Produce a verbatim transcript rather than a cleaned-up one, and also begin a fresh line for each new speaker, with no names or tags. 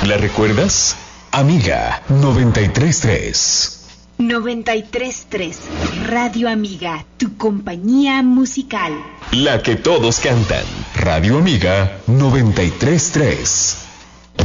¿La recuerdas? Amiga noventa y tres punto tres.
noventa y tres punto tres. Radio Amiga, tu compañía musical.
La que todos cantan. Radio Amiga noventa y tres punto tres.